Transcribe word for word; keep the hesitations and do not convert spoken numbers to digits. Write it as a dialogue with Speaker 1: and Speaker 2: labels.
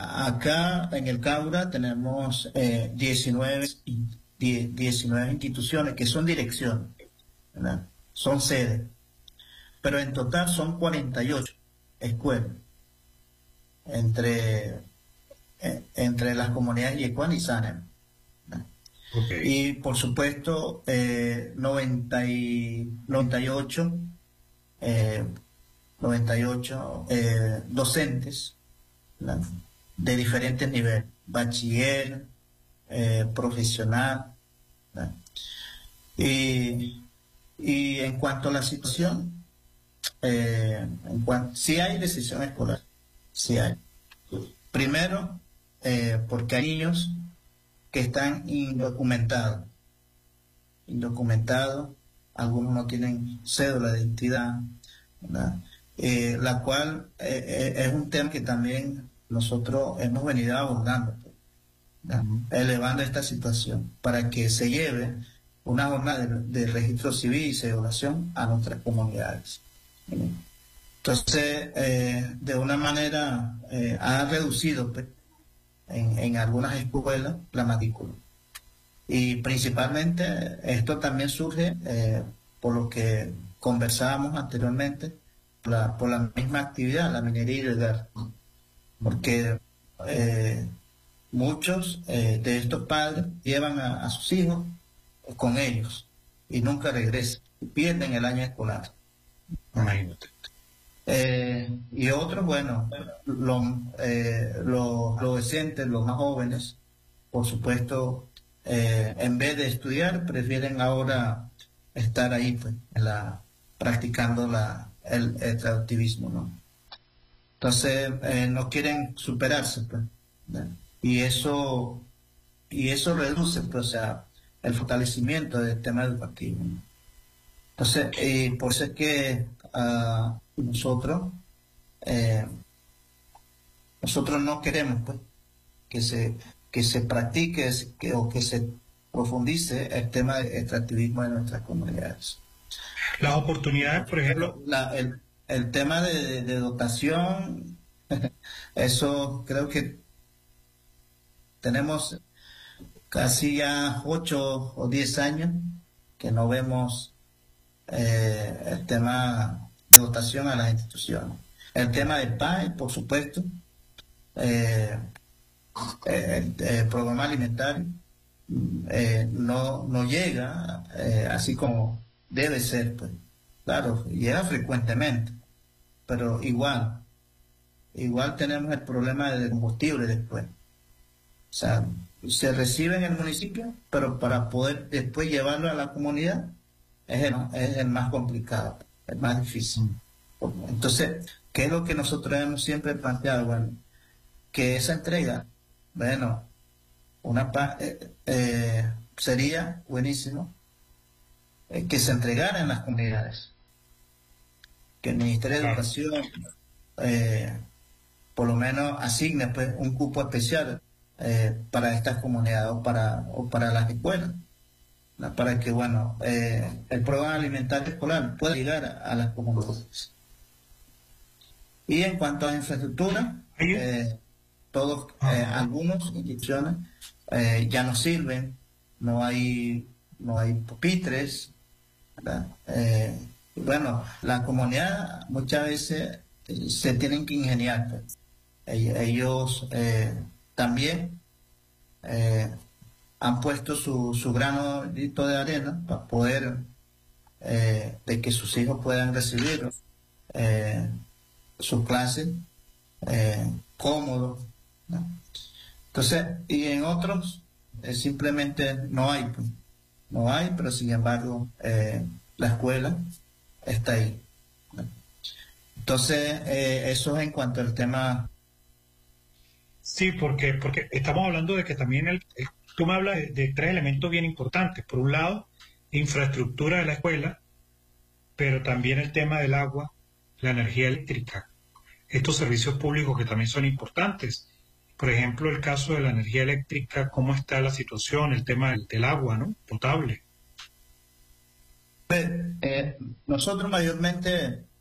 Speaker 1: acá en el Caura tenemos eh, diecinueve, die- diecinueve instituciones que son direcciones, ¿verdad? Son sedes, pero en total son cuarenta y ocho escuelas entre, eh, entre las comunidades Yecuán y Sanem.
Speaker 2: Ok.
Speaker 1: Y por supuesto, eh, noventa y, noventa y ocho, eh, noventa y ocho eh, docentes, ¿verdad? De diferentes niveles, bachiller, eh, profesional, ¿verdad? Y, y en cuanto a la situación, eh, en cuanto, sí hay decisión escolar, sí hay. Primero, eh, porque hay niños que están indocumentados, indocumentados, algunos no tienen cédula de identidad, ¿verdad? Eh, la cual eh, eh, es un tema que también nosotros hemos venido abordando, ¿verdad?
Speaker 2: Ujú.
Speaker 1: Elevando esta situación para que se lleve una jornada de, de registro civil y celebración a nuestras comunidades. ¿Verdad? Entonces, eh, de una manera, eh, ha reducido pues, en, en algunas escuelas la matrícula. Y principalmente esto también surge eh, por lo que conversábamos anteriormente, por la, por la misma actividad, la minería ilegal, porque eh, muchos eh, de estos padres llevan a, a sus hijos con ellos y nunca regresan, y pierden el año escolar.
Speaker 2: Imagínate.
Speaker 1: Eh, y otros, bueno, los, eh, los adolescentes, los más jóvenes, por supuesto, eh, en vez de estudiar, prefieren ahora estar ahí, pues, en la, practicando la, el, el activismo, ¿no? Entonces, eh, no quieren superarse, pues, ¿no? Y eso, y eso reduce, pues, o sea, el fortalecimiento del tema educativo, ¿no? Entonces, eh, por eso es que uh, nosotros, eh, nosotros no queremos, pues, que se, que se practique que, o que se profundice el tema del extractivismo en nuestras comunidades.
Speaker 2: Las oportunidades, por ejemplo.
Speaker 1: La, el, el tema de, de dotación, eso creo que tenemos casi ya ocho o diez años que no vemos eh, el tema de dotación a las instituciones. El tema del P A E, por supuesto, eh, el, el programa alimentario eh, no, no llega eh, así como debe ser, pues. Claro, llega frecuentemente, pero igual, igual tenemos el problema del combustible después. O sea, se recibe en el municipio, pero para poder después llevarlo a la comunidad es el, es el más complicado, el más difícil. Entonces, ¿qué es lo que nosotros hemos siempre planteado? Bueno, que esa entrega, bueno, una eh, eh, sería buenísimo eh, que se entregara en las comunidades, que el Ministerio de
Speaker 2: Claro.
Speaker 1: Educación eh, por lo menos asigne pues un cupo especial eh, para estas comunidades o para, o para las escuelas, ¿no? Para que, bueno, eh, el programa alimentario escolar pueda llegar a, a las comunidades. Y en cuanto a infraestructura, eh, todos, eh, algunas instituciones eh, ya no sirven, no hay, no hay pupitres, ¿verdad? Eh, bueno, la comunidad muchas veces eh, se tienen que ingeniar, pues. Ellos, ellos eh, también eh, han puesto su, su granito de arena para poder eh, de que sus hijos puedan recibir eh, sus clases eh, cómodos, ¿no? Entonces, y en otros eh, simplemente no hay, pues. No hay, pero sin embargo eh, la escuela está ahí, ¿no? Entonces, eh, eso es en cuanto al tema.
Speaker 2: Sí, porque, porque estamos hablando de que también el, el- tú me hablas de, de tres elementos bien importantes. Por un lado, infraestructura de la escuela, pero también el tema del agua, la energía eléctrica, estos servicios públicos que también son importantes. Por ejemplo, el caso de la energía eléctrica, cómo está la situación, el tema del, del agua, ¿no? Potable.
Speaker 1: Eh, nosotros mayormente